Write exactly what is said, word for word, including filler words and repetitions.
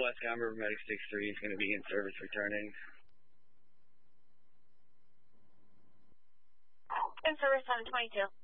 West Comber, Medic six three is going to be in service returning. In service on twenty-two.